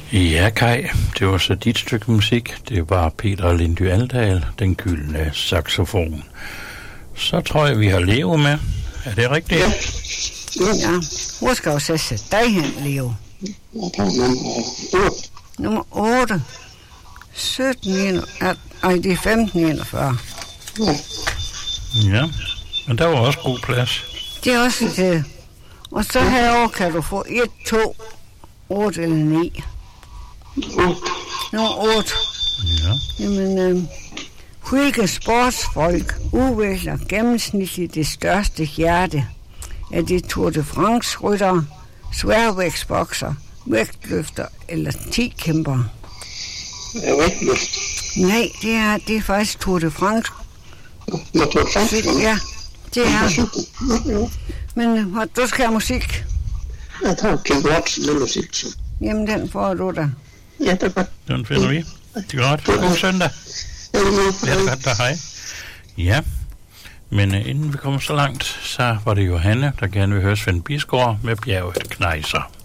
Ja, Kai, det var så dit stykke musik. Det var Peter Lindy Aldal, Den Gyldne Saxofon. Så tror jeg, vi har Leo med. Er det rigtigt? Ja. Hvor skal jeg så sætte dig hen, Leo? Nummer 8. 17, det er 1541. Ja, men der var også god plads. Det er også det. Og så herovre kan du få 1, 2, 8 eller 9. Nummer 8. Ja. Jamen, hvilke sportsfolk udvikler gennemsnitligt det største hjerte? Er det Tour de France-ryttere, sværvægtsbokser, vægtløfter eller 10-kæmpere? Nej, det er faktisk Tour de France. Ja, det er. Men du skal have musik. Jeg tager Kim Watson musik. Jamen, den får du da. Ja, det er godt. Den finder vi. Det er godt. God søndag. Ja, det er godt, der hej. Ja, men inden vi kommer så langt, så var det Johanne, der gerne vil høre Svend Bisgaard med Bjerget Knejser.